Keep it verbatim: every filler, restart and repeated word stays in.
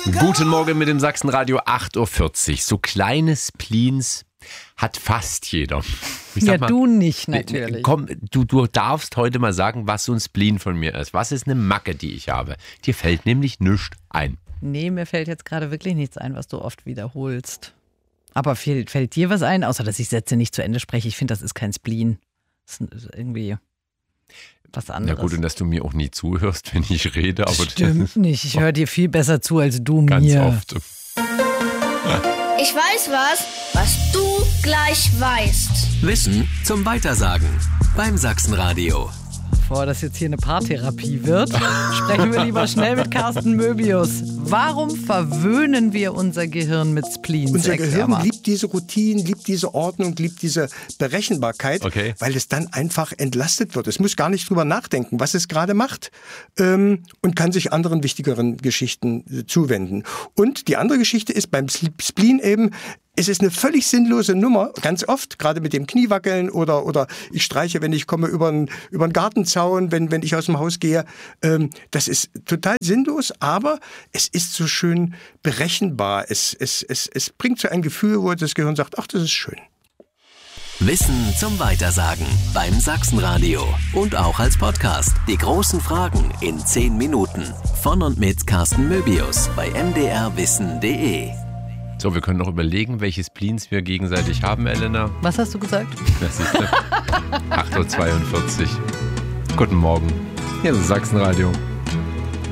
Guten Morgen mit dem Sachsenradio, acht Uhr vierzig. So kleine Spleens hat fast jeder. Ich Ja, mal, du nicht natürlich. Komm, du, du darfst heute mal sagen, was so ein Spleen von mir ist. Was ist eine Macke, die ich habe? Dir fällt nämlich nichts ein. Nee, mir fällt jetzt gerade wirklich nichts ein, was du oft wiederholst. Aber fällt, fällt dir was ein? Außer, dass ich Sätze nicht zu Ende spreche. Ich finde, das ist kein Spleen. Das ist irgendwie was anderes. Na gut, und dass du mir auch nie zuhörst, wenn ich rede. Aber Stimmt nicht. Ich höre dir viel besser zu, als du ganz mir. oft. Ich weiß was, was du gleich weißt. Wissen zum Weitersagen beim Sachsenradio. Bevor das jetzt hier eine Paartherapie wird, sprechen wir lieber schnell mit Carsten Möbius. Warum verwöhnen wir unser Gehirn mit Spleens? Unser Erklär Gehirn mal. liebt diese Routinen, liebt diese Ordnung, liebt diese Berechenbarkeit, Okay. weil es dann einfach entlastet wird. Es muss gar nicht drüber nachdenken, was es gerade macht, ähm, und kann sich anderen wichtigeren Geschichten äh, zuwenden. Und die andere Geschichte ist beim Spleen eben, es ist eine völlig sinnlose Nummer, ganz oft, gerade mit dem Kniewackeln oder, oder ich streiche, wenn ich komme über einen, über einen Gartenzaun, wenn, wenn ich aus dem Haus gehe. Ähm, das ist total sinnlos, aber es ist so schön berechenbar. Es, es, es, es bringt so ein Gefühl, wo das Gehirn sagt, ach, das ist schön. Wissen zum Weitersagen beim Sachsenradio. Und auch als Podcast. Die großen Fragen in zehn Minuten. Von und mit Carsten Möbius bei m d r wissen punkt d e. So, wir können noch überlegen, welche Spleens wir gegenseitig haben, Elena. Was hast du gesagt? Das ist acht Uhr zweiundvierzig. Guten Morgen. Hier ist das Sachsenradio.